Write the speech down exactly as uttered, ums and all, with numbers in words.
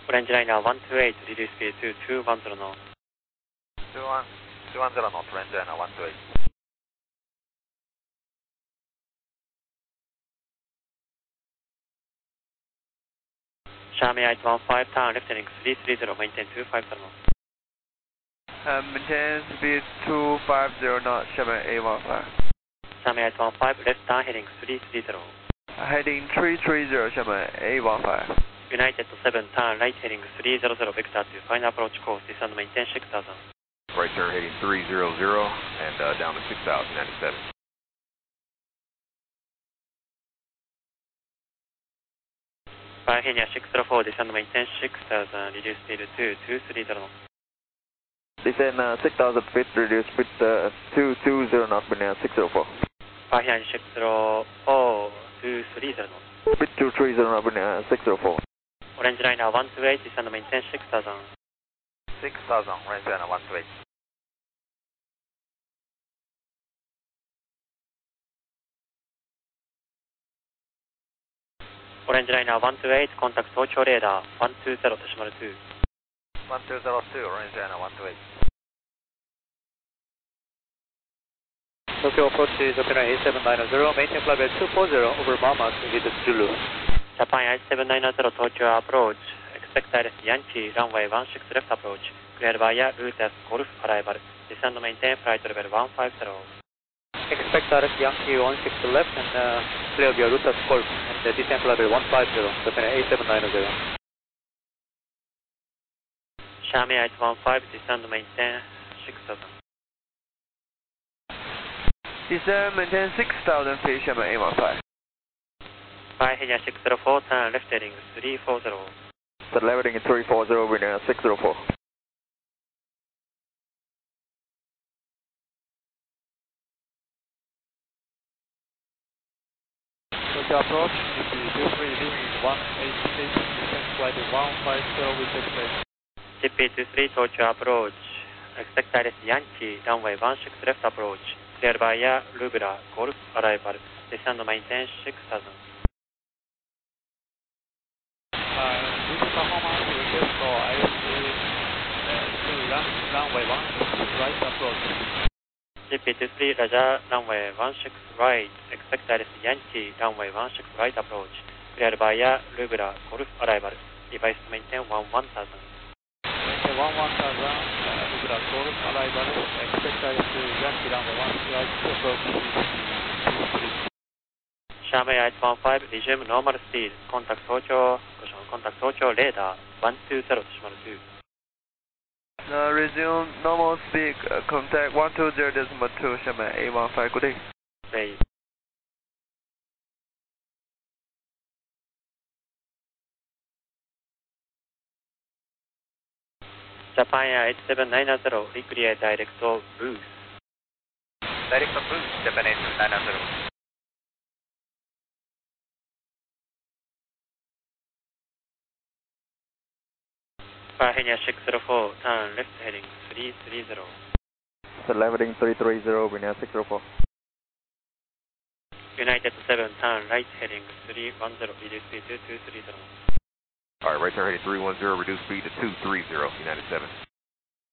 オレンジライナーone two eight、リリースピードtwo one zeroの。 two one zeroのオレンジライナーone two eight。 Xiamen eight one five, turn left heading three three zero, maintain two five zero knots. Uh, maintain speed two five zero knots, Xiamen eight one five. Xiamen eight one five, left turn heading three three zero. Heading three three zero, Xiamen eight one five. United seven, turn right heading three zero zero, vector to final approach course, descend maintain six thousand. Right turn heading three zero zero and uh, down to six thousand, ninety-seven. Fire Henia six zero four, descend maintain six thousand, reduce speed to two three zero knots. Descend uh, six thousand feet, reduce speed uh, two two zero knots, Binance six zero four. Fire Henia six zero four, two three zero knots. Speed two three zero knots, Binance six zero four. Orange liner one two eight, descend maintain six thousand. six thousand, orange liner one two eight. Orange liner one two eight, contact Tokyo radar one two zero decimal two. one two zero two, orange liner one two eight. Tokyo approach is Japan eight seven nine zero, maintain flight two four zero over Mamas with Zulu. Japan eight seven nine zero, Tokyo approach, expect direct Yankee, runway one six left approach, cleared via route as Golf arrival, descend maintain flight level one five zero. Expect direct Yankee one six left and uh, clear via route as Golf and uh, descend flight level one five zero, Japan eight seven nine zero. Xiamen eight one five, descend maintain six thousand. Descend maintain six thousand feet, Xiamen eight one five. Fire Henia six zero four, turn left heading three four zero. Set left heading three four zero, Binance six zero four. Tokyo approach, two three zero one eight six, descend flight one five zero with expect. G P two three, Tokyo approach, expect direct Yankee, runway one six left approach, cleared via Lubra, Golf arrival, descend maintain six thousand. This performance request for I S C to run runway one six right approach. G P two three, Roger, runway one six right, expect direct Yankee, runway one six right approach, cleared via Lubra, Golf arrival, device to maintain one one thousand. Maintain one one thousand, Lubra, Golf arrival, expect direct Yankee, runway one six right approach. Xiamen eight one five, resume normal speed, contact Tokyo, contact Tokyo radar one two zero decimal two. Uh, resume normal speed, uh, contact one two zero decimal two, Xiamen eight one five, good day. Day. Japan Air eight seven nine zero, recreate direct boost. Direct boost, Japan eight seven nine zero. Fire Henia six zero four, turn left heading three three zero. Set left heading three three zero, Binance six zero four. United seven, turn right heading three one zero, reduce speed to two three zero. All right, right turn heading three one zero, reduce speed to two three zero, United seven.